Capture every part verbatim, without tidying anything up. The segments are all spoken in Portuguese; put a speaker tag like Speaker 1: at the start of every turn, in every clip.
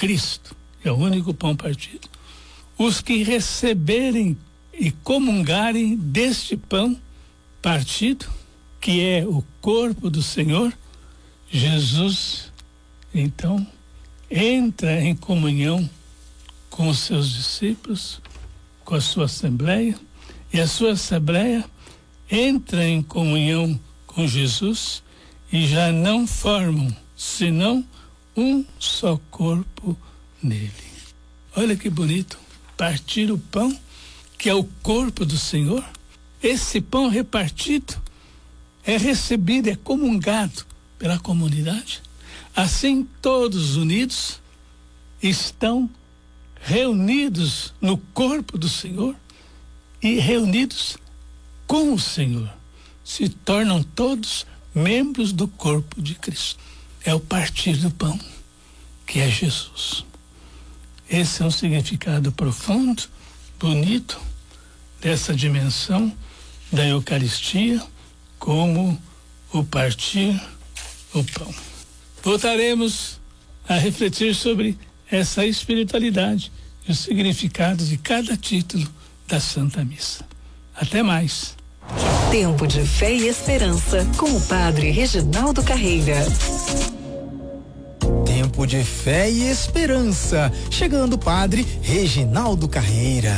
Speaker 1: Cristo, é o único pão partido. Os que receberem e comungarem deste pão partido, que é o corpo do Senhor, Jesus, então, entra em comunhão com os seus discípulos, com a sua assembleia, e a sua assembleia entra em comunhão com Jesus e já não formam senão um só corpo nele. Olha que bonito, partir o pão, que é o corpo do Senhor. Esse pão repartido é recebido, é comungado pela comunidade. Assim, todos unidos estão reunidos no corpo do Senhor e reunidos com o Senhor. Se tornam todos membros do corpo de Cristo. É o partir do pão, que é Jesus. Esse é um significado profundo, bonito, dessa dimensão da Eucaristia, como o partir o pão. Voltaremos a refletir sobre essa espiritualidade e os significados de cada título da Santa Missa. Até mais.
Speaker 2: Tempo de Fé e Esperança, com o Padre Reginaldo Carreira.
Speaker 3: Tempo de Fé e Esperança, chegando o Padre Reginaldo Carreira.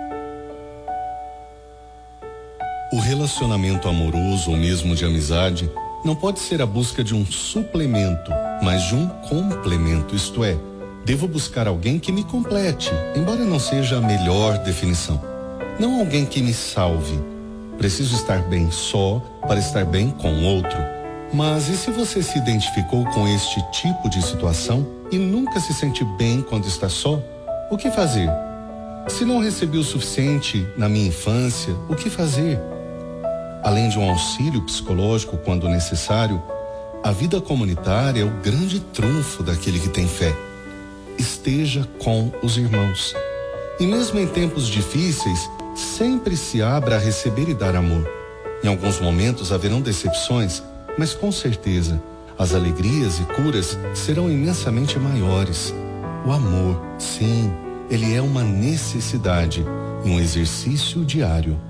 Speaker 4: O relacionamento amoroso ou mesmo de amizade não pode ser a busca de um suplemento, mas de um complemento, isto é, devo buscar alguém que me complete, embora não seja a melhor definição. Não alguém que me salve. Preciso estar bem só para estar bem com o outro. Mas e se você se identificou com este tipo de situação e nunca se sente bem quando está só? O que fazer? Se não recebi o suficiente na minha infância, o que fazer? Além de um auxílio psicológico quando necessário, a vida comunitária é o grande trunfo daquele que tem fé. Esteja com os irmãos. E mesmo em tempos difíceis, sempre se abra a receber e dar amor. Em alguns momentos haverão decepções, mas com certeza as alegrias e curas serão imensamente maiores. O amor, sim, ele é uma necessidade e um exercício diário.